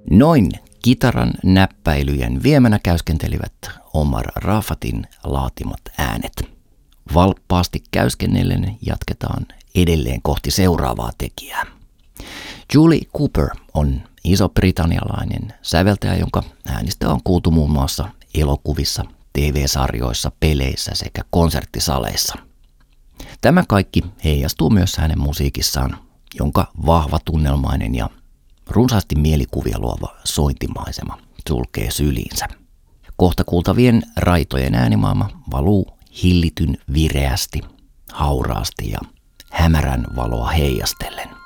Noin kitaran näppäilyjen viemänä käyskentelivät Omar Rafatin laatimat äänet. Valppaasti käyskennellen jatketaan edelleen kohti seuraavaa tekijää. Julie Cooper on iso-britannialainen säveltäjä, jonka äänistä on kuultu muun muassa elokuvissa, TV-sarjoissa, peleissä sekä konserttisaleissa. Tämä kaikki heijastuu myös hänen musiikissaan, jonka vahva tunnelmainen ja runsaasti mielikuvia luova sointimaisema sulkee syliinsä. Kohta kuultavien raitojen äänimaailma valuu hillityn vireästi, hauraasti ja hämärän valoa heijastellen.